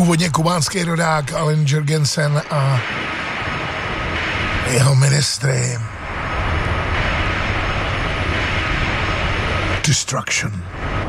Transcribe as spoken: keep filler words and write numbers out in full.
původně kubánský rodák Alan Jurgensen a jeho ministry. Destruction.